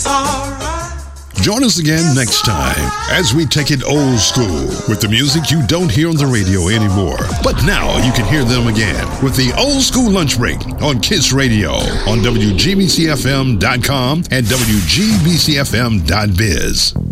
Join us again next time as we take it old school with the music you don't hear on the radio anymore. But now you can hear them again with the Old School Lunch Break on Kiss Radio on WGBCFM.com and WGBCFM.biz.